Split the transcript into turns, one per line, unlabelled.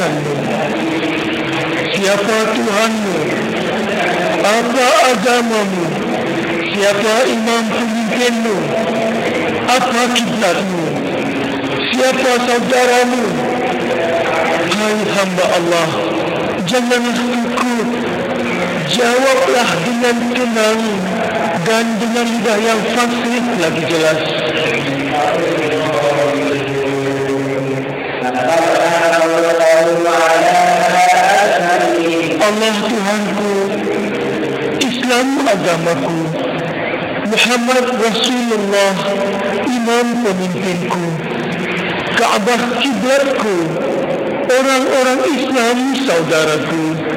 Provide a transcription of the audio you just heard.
Siapa Tuhanmu? Apa agamamu? Siapa imam pemimpinmu? Apa kiblatmu? Siapa saudaramu? Hai hamba Allah, janganlah takut. Jawablah dengan tenang dan dengan lidah yang fasih lagi jelas. Allah Tuhanku, Islam agamaku, Muhammad Rasulullah imam pemimpinku, Kaabah kiblatku, orang-orang Islam saudaraku.